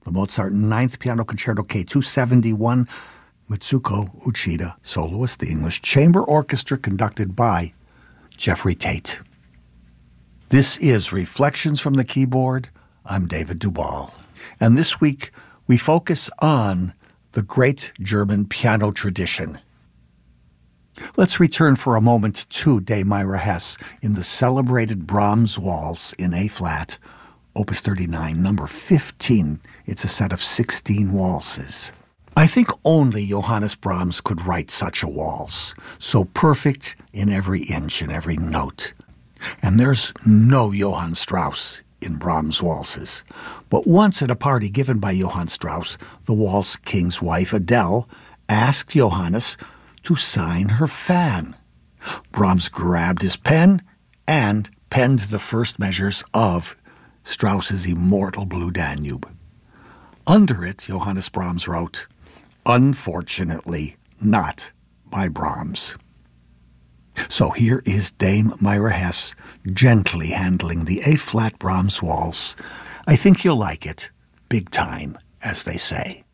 the Mozart Ninth Piano Concerto K271, Mitsuko Uchida, soloist, the English Chamber Orchestra conducted by Jeffrey Tate. This is Reflections from the Keyboard. I'm David Duvall. And this week we focus on the great German piano tradition. Let's return for a moment to D. Myra Hess in the celebrated Brahms Waltz in A-flat, Opus 39, number 15. It's a set of 16 waltzes. I think only Johannes Brahms could write such a waltz, so perfect in every inch and every note. And there's no Johann Strauss in Brahms' waltzes. But once at a party given by Johann Strauss, the waltz king's wife, Adele, asked Johannes to sign her fan. Brahms grabbed his pen and penned the first measures of Strauss's immortal Blue Danube. Under it, Johannes Brahms wrote, "Unfortunately, not by Brahms." So here is Dame Myra Hess gently handling the A-flat Brahms waltz. I think you'll like it. Big time, as they say.